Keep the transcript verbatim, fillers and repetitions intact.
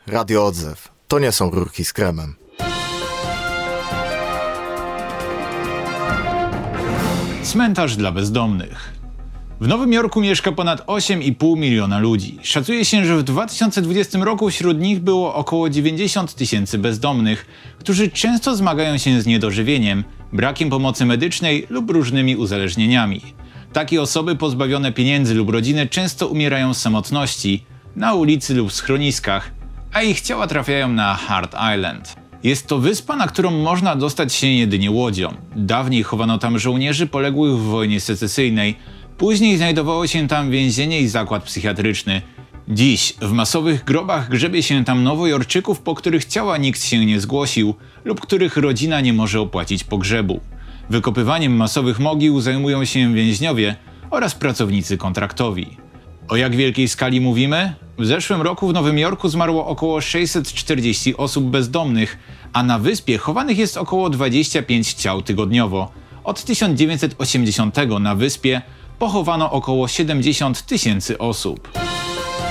Radio Odzew. To nie są rurki z kremem. Cmentarz dla bezdomnych. W Nowym Jorku mieszka ponad osiem i pół miliona ludzi. Szacuje się, że w dwa tysiące dwudziestym roku wśród nich było około dziewięćdziesiąt tysięcy bezdomnych, którzy często zmagają się z niedożywieniem, brakiem pomocy medycznej lub różnymi uzależnieniami. Takie osoby pozbawione pieniędzy lub rodziny często umierają z samotności, na ulicy lub w schroniskach, a ich ciała trafiają na Hart Island. Jest to wyspa, na którą można dostać się jedynie łodzią. Dawniej chowano tam żołnierzy poległych w wojnie secesyjnej, później znajdowało się tam więzienie i zakład psychiatryczny. Dziś w masowych grobach grzebie się tam nowojorczyków, po których ciała nikt się nie zgłosił lub których rodzina nie może opłacić pogrzebu. Wykopywaniem masowych mogił zajmują się więźniowie oraz pracownicy kontraktowi. O jak wielkiej skali mówimy? W zeszłym roku w Nowym Jorku zmarło około sześćset czterdzieści osób bezdomnych, a na wyspie chowanych jest około dwadzieścia pięć ciał tygodniowo. Od tysiąc dziewięćset osiemdziesiątego na wyspie pochowano około siedemdziesiąt tysięcy osób.